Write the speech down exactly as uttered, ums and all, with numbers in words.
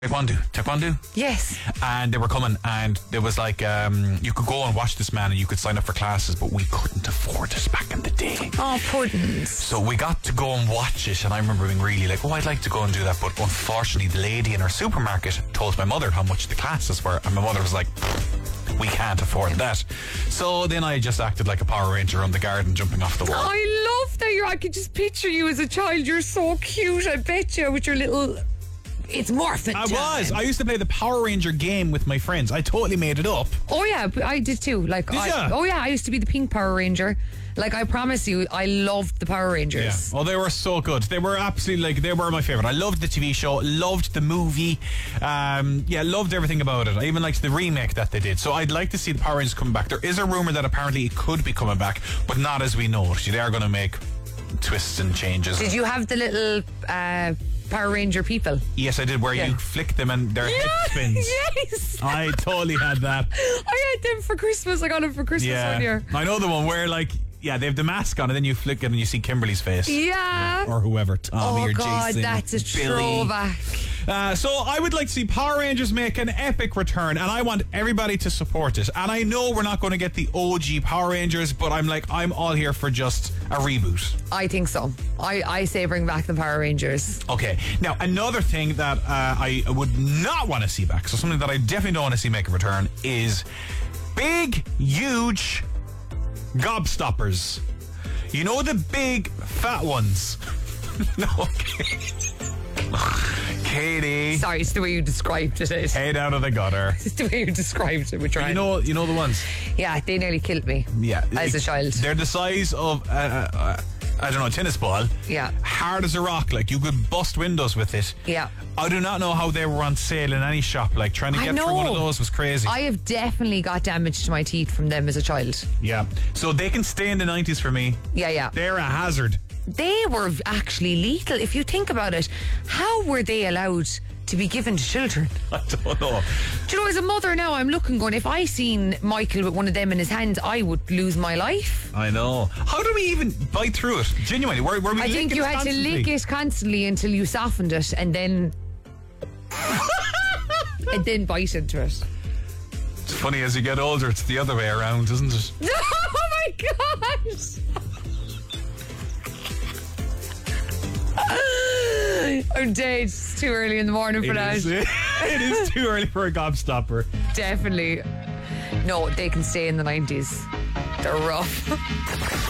Taekwondo, Taekwondo, Yes. and they were coming, and there was like um, you could go and watch this man, and you could sign up for classes, but we couldn't afford it back in the day. Oh, puddings. So we got to go and watch it, and I remember being really like, oh, I'd like to go and do that, but unfortunately, the lady in our supermarket told my mother how much the classes were, and my mother was like, we can't afford that. So then I just acted like a Power Ranger on the garden, jumping off the wall. I love that. You're, I could just picture you as a child. You're so cute. I bet you with your little. It's morphin' I time. was. I used to play the Power Ranger game with my friends. I totally made it up. Oh yeah, but I did too. Like, Did I, ya? oh yeah, I used to be the pink Power Ranger. Like, I promise you, I loved the Power Rangers. Yeah. Oh, they were so good. They were absolutely like they were my favorite. I loved the T V show, loved the movie. Um, yeah, loved everything about it. I even liked the remake that they did. So I'd like to see the Power Rangers coming back. There is a rumor that apparently it could be coming back, but not as we know it. They are going to make twists and changes. Did you have the little uh, Power Ranger people? Yes, I did. Where Yeah. you flick them and their head spins. Yes. I totally had that. I had them for Christmas. I got them for Christmas Yeah, one year. I know the one where like. Yeah, they have the mask on, and then you flick it and you see Kimberly's face. Yeah. Or whoever, Tommy Oh or God, Jason. that's a Billy. throwback. Uh, so I would like to see Power Rangers make an epic return, and I want everybody to support it. And I know we're not going to get the O G Power Rangers, but I'm like, I'm all here for just a reboot. I think so. I, I say bring back the Power Rangers. Okay, now another thing that uh, I would not want to see back, so something that I definitely don't want to see make a return, is big, huge gobstoppers. You know the big fat ones? No, okay. Katie. Sorry, it's the way you described it. It's Head out of the gutter. the way you described it. We're trying. You know, you know the ones. Yeah, they nearly killed me. Yeah, As a child. They're the size of uh, uh, I don't know, a tennis ball. Yeah. Hard as a rock. Like you could bust windows with it. Yeah. I do not know how they were on sale in any shop. Like trying to I get through know. one of those was crazy. I have definitely got damage to my teeth from them as a child. yeah. So they can stay in the nineties for me. Yeah, yeah. They're a hazard. They were actually lethal. If you think about it, how were they allowed to be given to children? I don't know. Do you know, as a mother now, I'm looking going, if I seen Michael with one of them in his hands, I would lose my life. I know. How do we even bite through it? Genuinely, were, were we I think licking you it had constantly? to lick it constantly until you softened it and then and then bite into it. It's funny, as you get older, it's the other way around, isn't it? Oh my gosh! I'm dead. It's too early in the morning for It that. is, it is too early for a gobstopper. Definitely. No, they can stay in the nineties. They're rough.